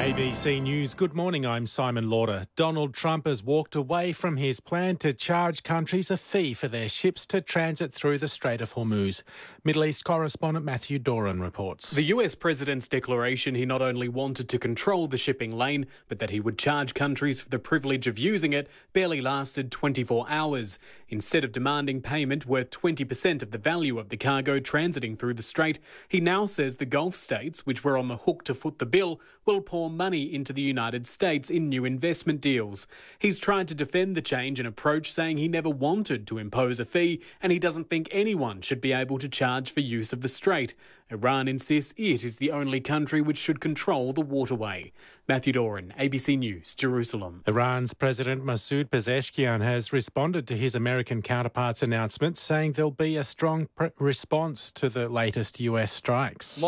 ABC News. Good morning, I'm Simon Lauder. Donald Trump has walked away from his plan to charge countries a fee for their ships to transit through the Strait of Hormuz. Middle East correspondent Matthew Doran reports. The US president's declaration he not only wanted to control the shipping lane, but that he would charge countries for the privilege of using it barely lasted 24 hours. Instead of demanding payment worth 20% of the value of the cargo transiting through the strait, he now says the Gulf states, which were on the hook to foot the bill, will pour money into the United States in new investment deals. He's tried to defend the change in approach, saying he never wanted to impose a fee and he doesn't think anyone should be able to charge for use of the strait. Iran insists it is the only country which should control the waterway. Matthew Doran, ABC News, Jerusalem. Iran's President Masoud Pezeshkian has responded to his American counterpart's announcement, saying there'll be a strong response to the latest US strikes.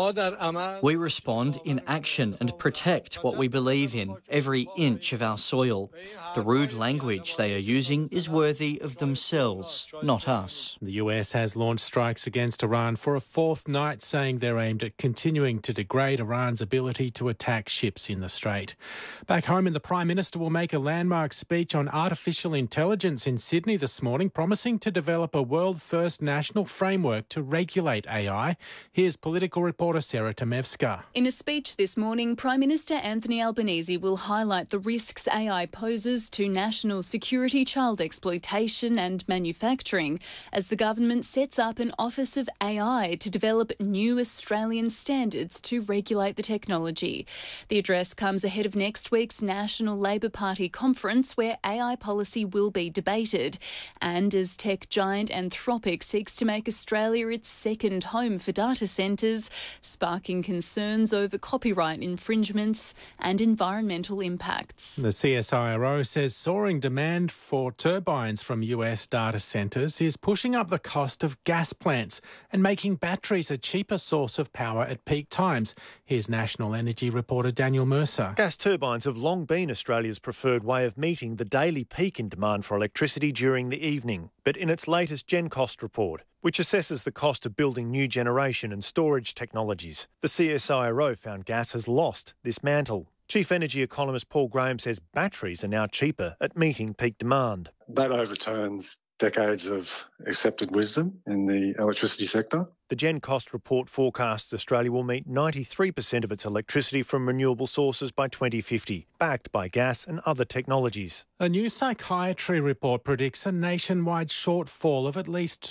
We respond in action and protect what we believe in, every inch of our soil. The rude language they are using is worthy of themselves, not us. The US has launched strikes against Iran for a fourth night, saying they're aimed at continuing to degrade Iran's ability to attack ships in the strait. Back home, the Prime Minister will make a landmark speech on artificial intelligence in Sydney this morning, promising to develop a world-first national framework to regulate AI. Here's political reporter Sarah Tomevska. In a speech this morning, Prime Minister Anthony Albanese will highlight the risks AI poses to national security, child exploitation and manufacturing as the government sets up an Office of AI to develop new Australian standards to regulate the technology. The address comes ahead of next week's National Labor Party conference where AI policy will be debated. And as tech giant Anthropic seeks to make Australia its second home for data centres, sparking concerns over copyright infringements and environmental impacts. The CSIRO says soaring demand for turbines from US data centres is pushing up the cost of gas plants and making batteries a cheaper source of power at peak times. Here's National Energy reporter Daniel Mercer. Gas turbines have long been Australia's preferred way of meeting the daily peak in demand for electricity during the evening. But in its latest GenCost report, which assesses the cost of building new generation and storage technologies, the CSIRO found gas has lost this mantle. Chief Energy economist Paul Graham says batteries are now cheaper at meeting peak demand. That overturns decades of accepted wisdom in the electricity sector. The GenCost report forecasts Australia will meet 93% of its electricity from renewable sources by 2050, backed by gas and other technologies. A new psychiatry report predicts a nationwide shortfall of at least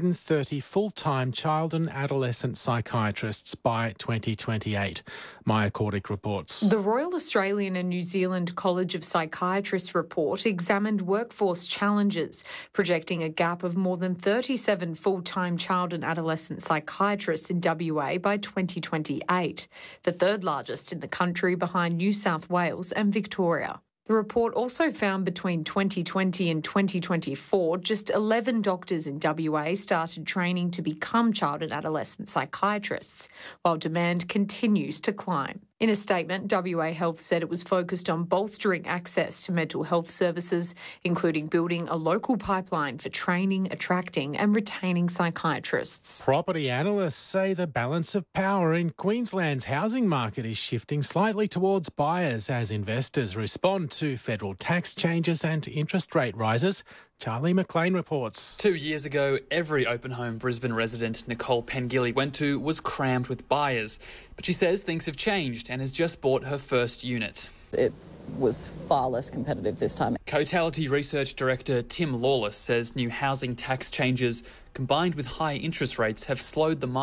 230 full-time child and adolescent psychiatrists by 2028. Maya Cordick reports. The Royal Australian and New Zealand College of Psychiatrists report examined workforce challenges, projecting a gap of more than 37 full-time child and adolescent psychiatrists in WA by 2028, the third largest in the country behind New South Wales and Victoria. The report also found between 2020 and 2024, just 11 doctors in WA started training to become child and adolescent psychiatrists, while demand continues to climb. In a statement, WA Health said it was focused on bolstering access to mental health services, including building a local pipeline for training, attracting and retaining psychiatrists. Property analysts say the balance of power in Queensland's housing market is shifting slightly towards buyers as investors respond to federal tax changes and interest rate rises. Charlie McLean reports. 2 years ago, every open home Brisbane resident Nicole Pengilly went to was crammed with buyers. But she says things have changed and has just bought her first unit. It was far less competitive this time. Cotality Research Director Tim Lawless says new housing tax changes combined with high interest rates have slowed the market.